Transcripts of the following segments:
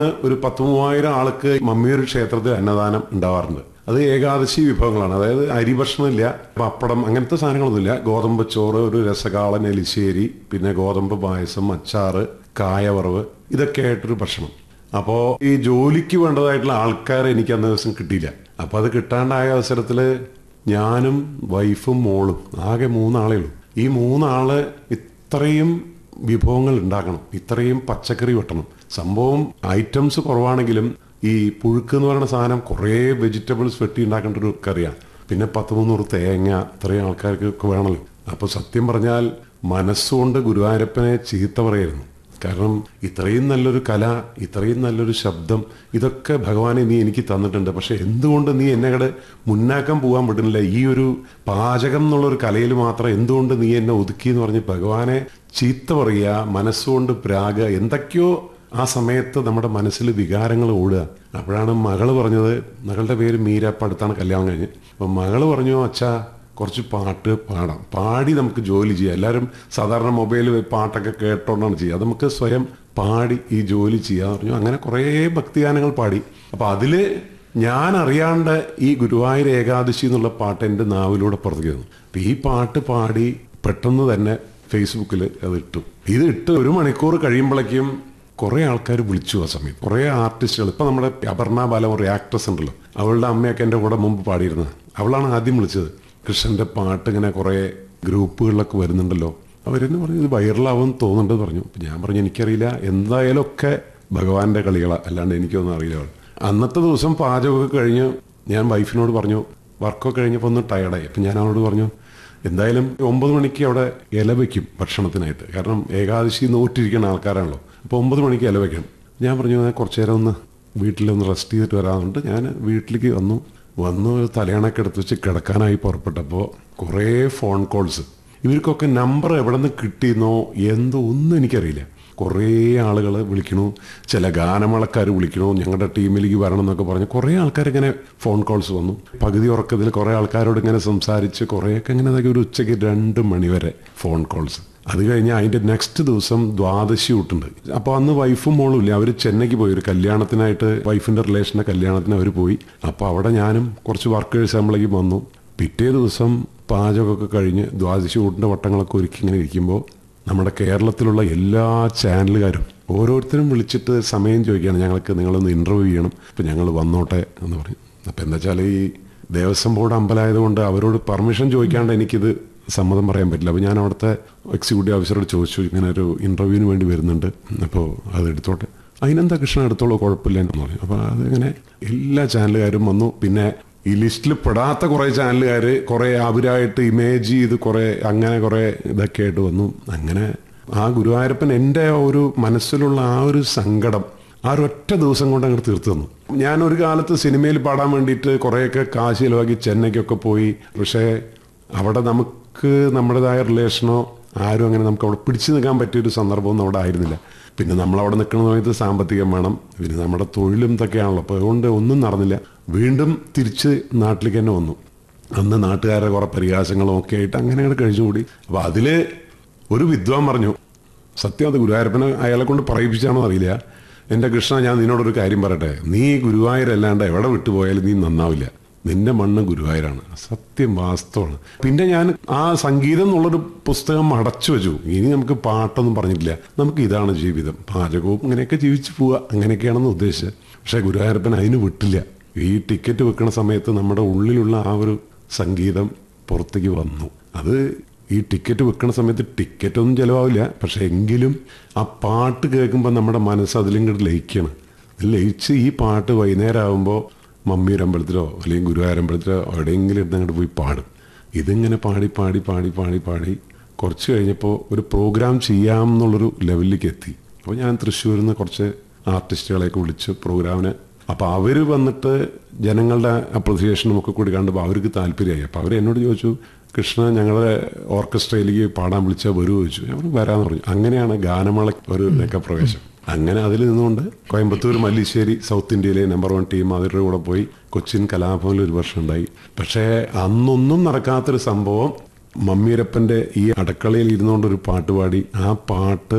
ഒരു 10,000-3000 ആൾക്ക് മമ്മിയൂർ ക്ഷേത്രത്തിൽ അന്നദാനം ഉണ്ടാവാറുണ്ട്. അത് ഏകാദശി വിഭവങ്ങളാണ്. അതായത് അരി ഭക്ഷണമില്ല, പപ്പടം, അങ്ങനത്തെ സാധനങ്ങളൊന്നുമില്ല. ഗോതമ്പ് ചോറ്, ഒരു രസകാളൻ, എലിശ്ശേരി, പിന്നെ ഗോതമ്പ് പായസം, അച്ചാറ്, കായവറവ്, ഇതൊക്കെ ആയിട്ടൊരു ഭക്ഷണം. അപ്പോൾ ഈ ജോലിക്ക് വേണ്ടതായിട്ടുള്ള ആൾക്കാരെ എനിക്ക് അന്ന ദിവസം കിട്ടിയില്ല. അപ്പോൾ അത് കിട്ടാണ്ടായ അവസരത്തിൽ ഞാനും വൈഫും മോളും ആകെ 3 ആളേ ഉള്ളൂ. ഈ 3 ആള് ഇത്രയും വിഭവങ്ങൾ ഉണ്ടാക്കണം, ഇത്രയും പച്ചക്കറി വെട്ടണം. സംഭവം ഐറ്റംസ് കുറവാണെങ്കിലും ഈ പുഴുക്ക് എന്ന് പറയുന്ന സാധനം കുറേ വെജിറ്റബിൾസ് വെട്ടി ഉണ്ടാക്കേണ്ട ഒരു കറിയാണ്. പിന്നെ 10-300 തേങ്ങ, ഇത്രയും ആൾക്കാർക്ക് വേണമല്ലോ. അപ്പോൾ സത്യം പറഞ്ഞാൽ മനസ്സുകൊണ്ട് ഗുരുവായൂരപ്പനെ ചീത്ത പറയായിരുന്നു. കാരണം ഇത്രയും നല്ലൊരു കല, ഇത്രയും നല്ലൊരു ശബ്ദം, ഇതൊക്കെ ഭഗവാനെ നീ എനിക്ക് തന്നിട്ടുണ്ട്. പക്ഷെ എന്തുകൊണ്ട് നീ എന്നെ കൂടെ മുന്നാക്കം പോകാൻ വിടുന്നില്ല? ഈ ഒരു പാചകം എന്നുള്ളൊരു കലയിൽ മാത്രം എന്തുകൊണ്ട് നീ എന്നെ ഒതുക്കി എന്ന് പറഞ്ഞ് ഭഗവാനെ ചീത്ത പറയുക, മനസ്സുകൊണ്ട് പ്രാഗ, എന്തൊക്കെയോ ആ സമയത്ത് നമ്മുടെ മനസ്സിൽ വികാരങ്ങൾ ഓടുക. അപ്പോഴാണ് മകള് പറഞ്ഞത്, മകളുടെ പേര് മീര, അപ്പം അടുത്താണ് കല്യാണം കഴിഞ്ഞ്. അപ്പം മകള് പറഞ്ഞു, അച്ഛാ കുറച്ച് പാട്ട് പാടാം, പാടി നമുക്ക് ജോലി ചെയ്യാം. എല്ലാവരും സാധാരണ മൊബൈലിൽ പാട്ടൊക്കെ കേട്ടോണ്ടാണ് ചെയ്യുക, അത് നമുക്ക് സ്വയം പാടി ഈ ജോലി ചെയ്യാന്ന് പറഞ്ഞു. അങ്ങനെ കുറേ ഭക്തിഗാനങ്ങൾ പാടി. അപ്പം അതിൽ ഞാൻ അറിയാണ്ട് ഈ ഗുരുവായൂർ ഏകാദശി എന്നുള്ള പാട്ട് എൻ്റെ നാവിലൂടെ പുറത്തേക്ക് വന്നു. അപ്പം ഈ പാട്ട് പാടി പെട്ടെന്ന് തന്നെ ഫേസ്ബുക്കിൽ അത് ഇട്ടു. ഇത് ഇട്ട് 1 മണിക്കൂർ കഴിയുമ്പോഴേക്കും കുറേ ആൾക്കാർ വിളിച്ചു. ആ സമയത്ത് കുറേ ആർട്ടിസ്റ്റുകൾ, ഇപ്പം നമ്മുടെ അപർണ ബാലം ഒരു ആക്ട്രസ് ഉണ്ടല്ലോ, അവളുടെ അമ്മയൊക്കെ എൻ്റെ കൂടെ മുമ്പ് പാടിയിരുന്നത്, അവളാണ് ആദ്യം വിളിച്ചത്. കൃഷ്ണൻ്റെ പാട്ട് ഇങ്ങനെ കുറേ ഗ്രൂപ്പുകളിലൊക്കെ വരുന്നുണ്ടല്ലോ, അവരെന്നെ പറഞ്ഞു ഇത് വൈറലാവുമെന്ന് തോന്നുന്നുണ്ടെന്ന് പറഞ്ഞു. അപ്പം ഞാൻ പറഞ്ഞു എനിക്കറിയില്ല, എന്തായാലും ഒക്കെ ഭഗവാന്റെ കളികളാണ്, അല്ലാണ്ട് എനിക്കൊന്നും അറിയില്ല. അന്നത്തെ ദിവസം പാചകമൊക്കെ കഴിഞ്ഞ് ഞാൻ വൈഫിനോട് പറഞ്ഞു, വർക്കൊക്കെ കഴിഞ്ഞപ്പോൾ ഒന്ന് ടയർഡായി. അപ്പം ഞാൻ അവളോട് പറഞ്ഞു എന്തായാലും 9 മണിക്ക് അവിടെ ഇല വയ്ക്കും ഭക്ഷണത്തിനായിട്ട്, കാരണം ഏകാദശി നോറ്റിരിക്കുന്ന ആൾക്കാരാണല്ലോ. അപ്പോൾ 9 മണിക്ക് ഇല വയ്ക്കണം. ഞാൻ പറഞ്ഞു കുറച്ച് നേരം ഒന്ന് വീട്ടിലൊന്ന് റെസ്റ്റ് ചെയ്തിട്ട് വരാറുണ്ട്. ഞാൻ വീട്ടിലേക്ക് വന്നു തലയണൊക്കെ എടുത്ത് വെച്ച് കിടക്കാനായി പുറപ്പെട്ടപ്പോൾ കുറേ ഫോൺ കോൾസ്. ഇവർക്കൊക്കെ നമ്പർ എവിടെ നിന്ന് കിട്ടിയെന്നോ എന്തോ ഒന്നും എനിക്കറിയില്ല. കുറേ ആളുകൾ വിളിക്കണു, ചില ഗാനമേളക്കാർ വിളിക്കണു, ഞങ്ങളുടെ ടീമിലേക്ക് വരണം എന്നൊക്കെ പറഞ്ഞ് കുറേ ആൾക്കാരിങ്ങനെ ഫോൺ കോൾസ് വന്നു. പകുതി ഉറക്കത്തിൽ കുറേ ആൾക്കാരോട് ഇങ്ങനെ സംസാരിച്ച് കുറേയൊക്കെ ഇങ്ങനെ ഒരു ഉച്ചയ്ക്ക് 2 മണി വരെ ഫോൺ കോൾസ്. അത് കഴിഞ്ഞ് അതിൻ്റെ നെക്സ്റ്റ് ദിവസം ദ്വാദശി ഊട്ടുണ്ട്. അപ്പോൾ അന്ന് വൈഫും മോളും ഇല്ല, അവർ ചെന്നൈക്ക് പോയി ഒരു കല്യാണത്തിനായിട്ട്, വൈഫിൻ്റെ റിലേഷൻ്റെ കല്യാണത്തിന് അവർ പോയി. അപ്പോൾ അവിടെ ഞാനും കുറച്ച് വർക്കേഴ്സ് നമ്മളേക്ക് വന്നു. പിറ്റേ ദിവസം പാചകമൊക്കെ കഴിഞ്ഞ് ദ്വാദശി ഊട്ടിൻ്റെ വട്ടങ്ങളൊക്കെ ഒരുക്കി ഇങ്ങനെ ഇരിക്കുമ്പോൾ നമ്മുടെ കേരളത്തിലുള്ള എല്ലാ ചാനലുകാരും ഓരോരുത്തരും വിളിച്ചിട്ട് സമയം ചോദിക്കുകയാണ്, ഞങ്ങൾക്ക് നിങ്ങളൊന്ന് ഇൻ്റർവ്യൂ ചെയ്യണം, അപ്പോൾ ഞങ്ങൾ വന്നോട്ടെ എന്ന് പറയും. അപ്പോൾ എന്താ വെച്ചാൽ ഈ ദേവസ്വം ബോർഡ് അമ്പലമായതുകൊണ്ട് അവരോട് പെർമിഷൻ ചോദിക്കാണ്ട് എനിക്കിത് സമ്മതം പറയാൻ പറ്റില്ല. അപ്പോൾ ഞാൻ അവിടുത്തെ എക്സിക്യൂട്ടീവ് ഓഫീസറോട് ചോദിച്ചു, ഇങ്ങനെ ഒരു ഇൻ്റർവ്യൂവിന് വേണ്ടി വരുന്നുണ്ട്, അപ്പോൾ അത് എടുത്തോട്ടെ. അതിനെന്താ കൃഷ്ണൻ എടുത്തോളൂ, കുഴപ്പമില്ല എന്ന് പറഞ്ഞു. അപ്പോൾ അതിങ്ങനെ എല്ലാ ചാനലുകാരും വന്നു. പിന്നെ ഈ ലിസ്റ്റിൽ പെടാത്ത കുറേ ചാനലുകാർ കുറേ അവരായിട്ട് ഇമേജ് ചെയ്ത് അങ്ങനെ കുറേ ഇതൊക്കെ ആയിട്ട് വന്നു. അങ്ങനെ ആ ഗുരുവായൂരപ്പൻ എൻ്റെ ഒരു മനസ്സിലുള്ള ആ ഒരു സങ്കടം ആ ഒരൊറ്റ ദിവസം കൊണ്ട് അങ്ങോട്ട് തീർത്തു തന്നു. ഞാനൊരു കാലത്ത് സിനിമയിൽ പാടാൻ വേണ്ടിയിട്ട് കുറേയൊക്കെ കാശ് ചിലവാക്കി ചെന്നൈക്കൊക്കെ പോയി. പക്ഷേ അവിടെ നമുക്ക് നമ്മുടേതായ റിലേഷനോ ആരും അങ്ങനെ നമുക്ക് അവിടെ പിടിച്ചു നിൽക്കാൻ പറ്റിയൊരു സന്ദർഭമൊന്നും അവിടെ ആയിരുന്നില്ല. പിന്നെ നമ്മളവിടെ നിൽക്കുന്ന സമയത്ത് സാമ്പത്തികം വേണം, പിന്നെ നമ്മുടെ തൊഴിലും ഇതൊക്കെയാണല്ലോ. അപ്പോൾ അതുകൊണ്ട് ഒന്നും നടന്നില്ല. വീണ്ടും തിരിച്ച് നാട്ടിലേക്ക് തന്നെ വന്നു. അന്ന് നാട്ടുകാരുടെ കുറേ പരിഹാസങ്ങളും ഒക്കെ ആയിട്ട് അങ്ങനെ അങ്ങോട്ട് കഴിഞ്ഞുകൂടി. അപ്പോൾ അതിൽ ഒരു വിദ്വാൻ പറഞ്ഞു, സത്യം അത് ഗുരുവായൂരപ്പനെ അയാളെ കൊണ്ട് പറയിപ്പിച്ചാണോ അറിയില്ല, എൻ്റെ കൃഷ്ണ ഞാൻ നിന്നോടൊരു കാര്യം പറയട്ടെ, നീ ഗുരുവായൂരല്ലാണ്ട് എവിടെ വിട്ടുപോയാലും നീ നന്നാവില്ല, നിന്റെ മണ്ണ് ഗുരുവായൂരാണ്. സത്യം, വാസ്തവമാണ്. പിന്നെ ഞാൻ ആ സംഗീതം എന്നുള്ളൊരു പുസ്തകം അടച്ചു വെച്ചു. ഇനി നമുക്ക് പാട്ടൊന്നും പറഞ്ഞിട്ടില്ല, നമുക്ക് ഇതാണ് ജീവിതം, പാചകവും ഇങ്ങനെയൊക്കെ ജീവിച്ചു പോവുക, അങ്ങനെയൊക്കെയാണെന്ന് ഉദ്ദേശിച്ചത്. പക്ഷേ ഗുരുവായൂരപ്പൻ അതിന് വിട്ടില്ല. ഈ ടിക്കറ്റ് വെക്കുന്ന സമയത്ത് നമ്മുടെ ഉള്ളിലുള്ള ആ ഒരു സംഗീതം പുറത്തേക്ക് വന്നു. അത് ഈ ടിക്കറ്റ് വെക്കുന്ന സമയത്ത് ടിക്കറ്റൊന്നും ചിലവാവില്ല, പക്ഷെ എങ്കിലും ആ പാട്ട് കേൾക്കുമ്പോൾ നമ്മുടെ മനസ്സ് അതിലിങ്ങോട്ട് ലയിക്കണം. ലയിച്ച് ഈ പാട്ട് വൈകുന്നേരം ആകുമ്പോൾ മമ്മിയുടെ അമ്പലത്തിലോ അല്ലെങ്കിൽ ഗുരുവായൂരമ്പലത്തിലോ എവിടെയെങ്കിലും ഇരുന്ന് അങ്ങോട്ട് പോയി പാടും. ഇതിങ്ങനെ പാടി പാടി പാടി പാടി പാടി കുറച്ച് കഴിഞ്ഞപ്പോൾ ഒരു പ്രോഗ്രാം ചെയ്യാം എന്നുള്ളൊരു ലെവലിലേക്ക് എത്തി. അപ്പോൾ ഞാൻ തൃശ്ശൂരിൽ നിന്ന് കുറച്ച് ആർട്ടിസ്റ്റുകളെയൊക്കെ വിളിച്ച് പ്രോഗ്രാമിന്. അപ്പോൾ അവർ വന്നിട്ട് ജനങ്ങളുടെ അപ്രിസിയേഷനും ഒക്കെ കൂടി കണ്ടപ്പോൾ അവർക്ക് താല്പര്യമായി. അപ്പോൾ അവർ എന്നോട് ചോദിച്ചു, കൃഷ്ണ ഞങ്ങളുടെ ഓർക്കസ്ട്രയിലേക്ക് പാടാൻ വിളിച്ചാൽ വരുമോ ചോദിച്ചു. അവർ വരാമെന്ന് പറഞ്ഞു. അങ്ങനെയാണ് ഗാനമേള ഒരു രംഗപ്രവേശം. അങ്ങനെ അതിൽ നിന്നുകൊണ്ട് കോയമ്പത്തൂർ, മല്ലിശ്ശേരി, സൗത്ത് ഇന്ത്യയിലെ നമ്പർ 1 ടീം അവരുടെ കൂടെ പോയി കൊച്ചിൻ കലാഭവനിൽ ഒരു വർഷം ഉണ്ടായി. പക്ഷേ അന്നൊന്നും നടക്കാത്തൊരു സംഭവം, മമ്മിയൂരപ്പൻ്റെ ഈ അടക്കളയിൽ ഇരുന്നുകൊണ്ടൊരു പാട്ട് പാടി. ആ പാട്ട്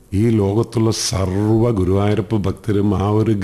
ഈ ലോകത്തുള്ള സർവ്വ ഗുരുവായൂരപ്പ ഭക്തരും ആ ഒരു